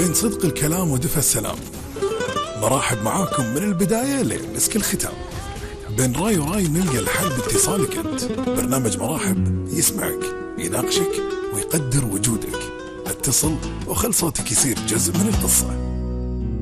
بين صدق الكلام ودفى السلام. مرحب معاكم من البداية لين مسك الختام. بين راي وراي نلقى الحل باتصالك أنت. برنامج مراحب يسمعك، يناقشك ويقدر وجودك. اتصل وخل صوتك يصير جزء من القصة.